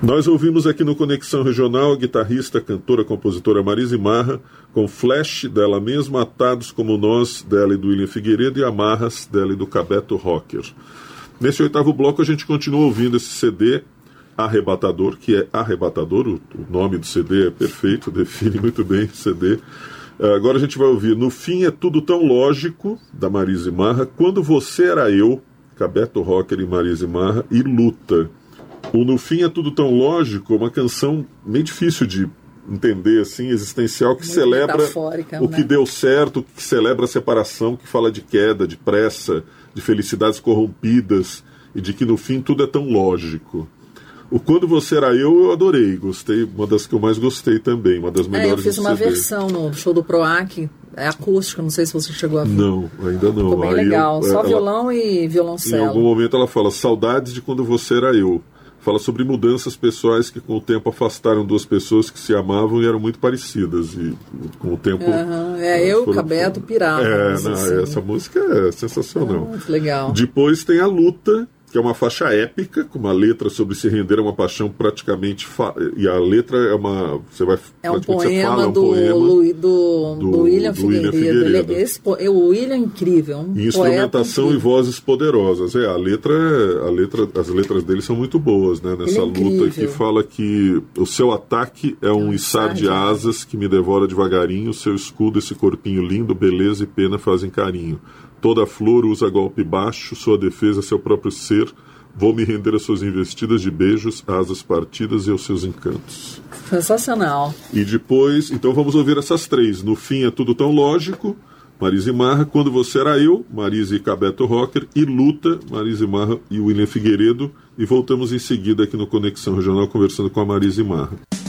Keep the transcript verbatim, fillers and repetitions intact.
Nós ouvimos aqui no Conexão Regional a guitarrista, cantora, compositora Marisa Marra, com Flash dela mesma, Atados Como Nós, dela e do William Figueiredo, e Amarras, dela e do Cabeto Rocker. Nesse oitavo bloco a gente continua ouvindo esse C D Arrebatador, que é arrebatador, o, o nome do C D é perfeito, define muito bem o C D. Agora a gente vai ouvir No Fim É Tudo Tão Lógico, da Marisa Marra, Quando Você Era Eu, Cabeto Rocker e Marisa Marra, e Luta. O No Fim É Tudo Tão Lógico é uma canção meio difícil de entender, assim, existencial, que muito celebra o que né? deu certo, que celebra a separação, que fala de queda, de pressa, de felicidades corrompidas, e de que no fim tudo é tão lógico. O Quando Você Era Eu, eu adorei, gostei, uma das que eu mais gostei também, uma das melhores. É, eu fiz uma C D. Versão no show do Proac, é acústica, não sei se você chegou a ver. Não, ainda não. Ficou bem Aí legal, eu, só ela, violão e violoncelo. Em algum momento ela fala, saudades de quando você era eu. Fala sobre mudanças pessoais que com o tempo afastaram duas pessoas que se amavam e eram muito parecidas. E com o tempo... Uhum. É, eu, foram, Cabeto, pirava. É, não, assim. Essa música é sensacional. Muito legal. Depois tem A Luta, que é uma faixa épica, com uma letra sobre se render a uma paixão praticamente... Fa... E a letra é uma... Você vai, é um poema, fala, um do, poema Lu, do, do, do William do Figueiredo. William Figueiredo. Ele, esse, o William é incrível. Um instrumentação incrível. E vozes poderosas. É, a letra, a letra, as letras dele são muito boas, né? Nessa é luta que fala que o seu ataque é um içar de asas que me devora devagarinho, seu escudo, esse corpinho lindo, beleza e pena fazem carinho. Toda flor usa golpe baixo, sua defesa, seu próprio ser. Vou me render às suas investidas de beijos, asas partidas e aos seus encantos. Sensacional. E depois, então vamos ouvir essas três. No Fim É Tudo Tão Lógico, Marisa Marra. Quando Você Era Eu, Marisa e Cabeto Rocker. E Luta, Marisa Marra e William Figueiredo. E voltamos em seguida aqui no Conexão Regional conversando com a Marisa Marra.